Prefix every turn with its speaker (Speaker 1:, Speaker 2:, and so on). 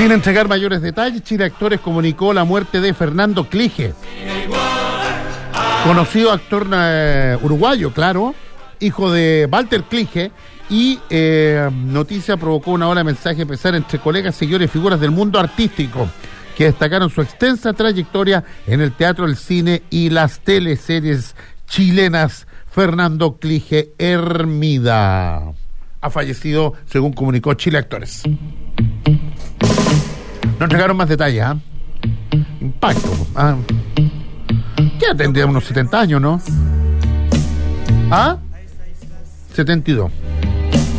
Speaker 1: Sin entregar mayores detalles, Chile Actores comunicó la muerte de Fernando Clige, conocido actor uruguayo, claro, hijo de Walter Clige, y noticia provocó una ola de mensaje de pesar entre colegas, seguidores y figuras del mundo artístico, que destacaron su extensa trayectoria en el teatro, el cine y las teleseries chilenas. Fernando Clige Hermida ha fallecido, según comunicó Chile Actores. No entregaron más detalles, ¿ah? Impacto. ¿Qué tendría? Unos 70 años, ¿no? ¿Ah? 72.